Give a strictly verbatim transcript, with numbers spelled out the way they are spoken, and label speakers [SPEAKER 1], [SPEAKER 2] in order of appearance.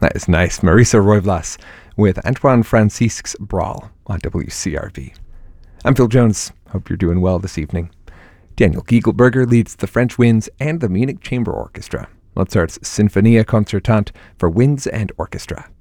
[SPEAKER 1] That is nice. Marisa Roivlas with Antoine Francisque's Brawl on W C R V. I'm Phil Jones. Hope you're doing well this evening. Daniel Giegelberger leads the French Winds and the Munich Chamber Orchestra. Mozart's Sinfonia Concertante for winds and orchestra.